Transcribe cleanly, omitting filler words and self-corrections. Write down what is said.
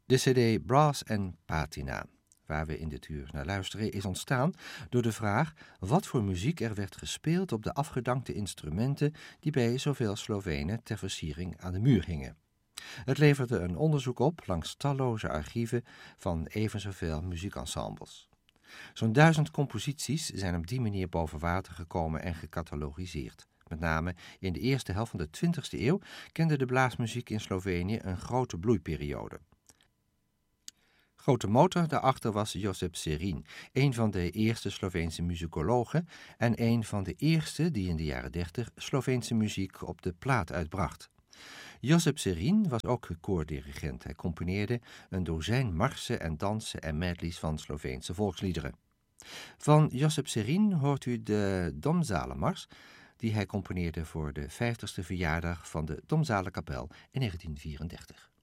De cd Brass en Patina, waar we in dit uur naar luisteren, is ontstaan door de vraag wat voor muziek er werd gespeeld op de afgedankte instrumenten die bij zoveel Slovenen ter versiering aan de muur hingen. Het leverde een onderzoek op langs talloze archieven van even zoveel muziekensembles. Zo'n 1000 composities zijn op die manier boven water gekomen en gecatalogiseerd. Met name in de eerste helft van de 20e eeuw kende de blaasmuziek in Slovenië een grote bloeiperiode. Grote motor daarachter was Josip Serin, een van de eerste Sloveense muzikologen en een van de eerste die in de jaren 30 Sloveense muziek op de plaat uitbracht. Josip Serin was ook koordirigent. Hij componeerde een dozijn marsen en dansen en medleys van Sloveense volksliederen. Van Josip Serin hoort u de Domzalenmars, die hij componeerde voor de 50ste verjaardag van de Domzalenkapel in 1934.